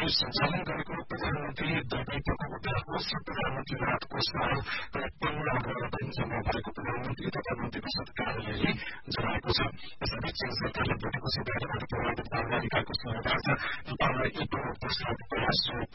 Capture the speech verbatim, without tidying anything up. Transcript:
सञ्चालन गरेको प्रधानमन्त्री दुवैटको उद्धार कोष र प्रधानमन्त्री राहत कोषमा करिब पन्ध्र अर्ब रकम जम्मा भएको प्रधानमन्त्री तथा मन्त्री परिषद कार्यालयले जनाएको छ। यसैबीच चीन सरकारले भुटेको सिंहबाट प्रभावित बालबालिकाको सहायतार्थ नेपाललाई एक करोड़ प्रस्ताव प्रयास शुरू